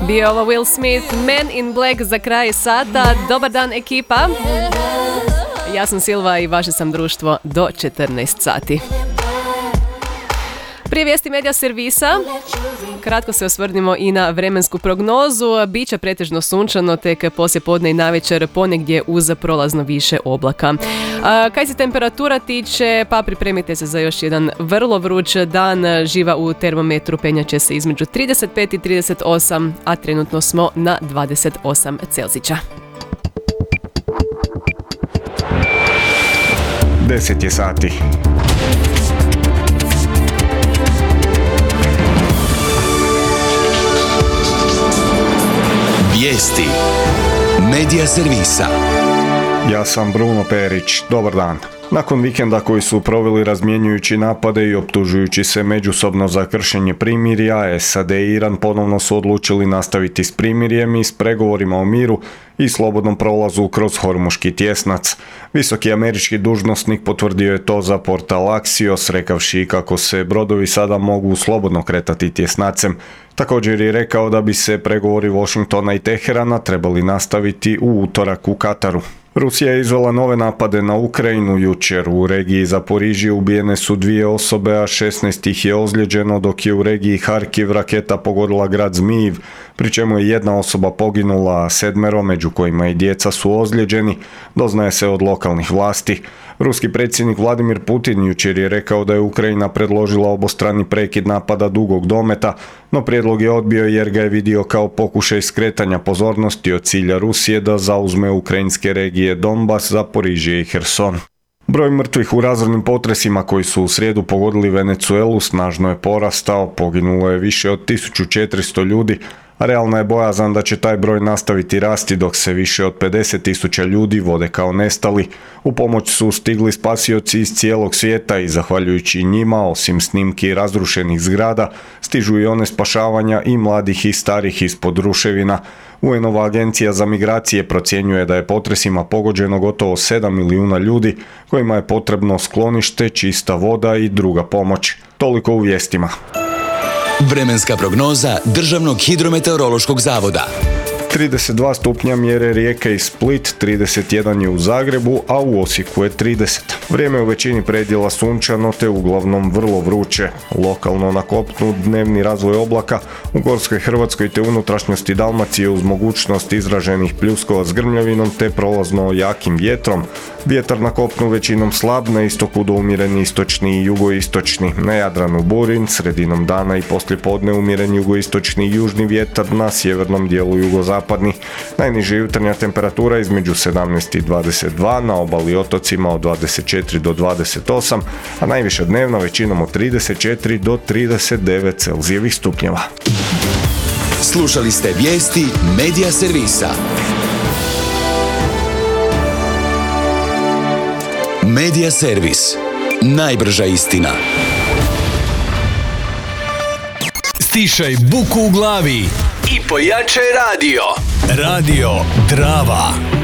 Bio ovo Will Smith, Men in Black za kraj sata. Dobar dan ekipa. Ja sam Silva i vaše sam društvo do 14 sati. Prije vijesti medija servisa, kratko se osvrnimo i na vremensku prognozu. Biće pretežno sunčano, tek poslije podne i navečer ponegdje uz prolazno više oblaka. Kaj se temperatura tiče, pa pripremite se za još jedan vrlo vruć dan. Živa u termometru penjaće se između 35 i 38, a trenutno smo na 28 Celzića. 10 je sati. Vijesti medija servisa. Ja sam Bruno Perić, dobar dan. Nakon vikenda koji su proveli razmjenjujući napade i optužujući se međusobno za kršenje primirja, SAD i Iran ponovno su odlučili nastaviti s primirjem i s pregovorima o miru i slobodnom prolazu kroz Hormuški tjesnac. Visoki američki dužnosnik potvrdio je to za portal Axios, rekavši kako se brodovi sada mogu slobodno kretati tjesnacem. Također je rekao da bi se pregovori Washingtona i Teherana trebali nastaviti u utorak u Kataru. Rusija je izvela nove napade na Ukrajinu jučer. U regiji Zaporižje ubijene su 2 osobe, a 16 ih je ozlijeđeno, dok je u regiji Harkiv raketa pogodila grad Zmijiv, pri čemu je 1 osoba poginula, a 7, među kojima i djeca, su ozlijeđeni, doznaje se od lokalnih vlasti. Ruski predsjednik Vladimir Putin jučer je rekao da je Ukrajina predložila obostrani prekid napada dugog dometa, no prijedlog je odbio jer ga je vidio kao pokušaj skretanja pozornosti od cilja Rusije da zauzme ukrajinske regije Donbas, Zaporižje i Herson. Broj mrtvih u razornim potresima koji su u srijedu pogodili Venezuelu snažno je porastao, poginulo je više od 1400 ljudi, a realna je bojazan da će taj broj nastaviti rasti dok se više od 50.000 ljudi vode kao nestali. U pomoć su stigli spasioci iz cijelog svijeta i zahvaljujući njima, osim snimki razrušenih zgrada, stižu i one spašavanja i mladih i starih ispod ruševina. UN-ova agencija za migracije procjenjuje da je potresima pogođeno gotovo 7 milijuna ljudi kojima je potrebno sklonište, čista voda i druga pomoć. Toliko u vijestima. Vremenska prognoza Državnog hidrometeorološkog zavoda. 32 stupnja mjere Rijeka i Split, 31 je u Zagrebu, a u Osijeku je 30. Vrijeme u većini predjela sunčano te uglavnom vrlo vruće. Lokalno na kopnu dnevni razvoj oblaka, u gorskoj Hrvatskoj te unutrašnjosti Dalmacije uz mogućnost izraženih pljuskova s grmljavinom te prolazno jakim vjetrom. Vjetar na kopnu većinom slab, na istoku do umjeren istočni i jugoistočni. Na Jadranu burin, sredinom dana i poslijepodne umjeren jugoistočni i južni vjetar, na sjevernom dijelu jugozapadni. Najniža jutarnja temperatura između 17 i 22, na obali i otocima od 24 do 28, a najviša dnevna većinom od 34 do 39 Celzijevih stupnjeva. Slušali ste vijesti medija servisa. Medija servis. Najbrža istina. Stišaj buku u glavi i pojačaj radio. Radio Drava.